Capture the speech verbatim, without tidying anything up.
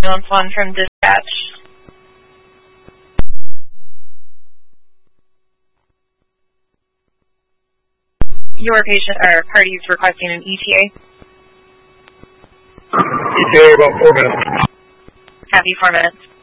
Ambulance one from dispatch. Your patient or party is requesting an E T A. E T A about four minutes. Happy four minutes.